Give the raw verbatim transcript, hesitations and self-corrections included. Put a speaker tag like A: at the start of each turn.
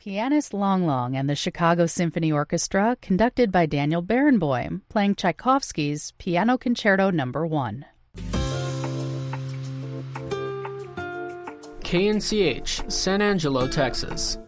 A: Pianist Long Long and the Chicago Symphony Orchestra, conducted by Daniel Barenboim, playing Tchaikovsky's Piano Concerto Number one.
B: K N C H, San Angelo, Texas.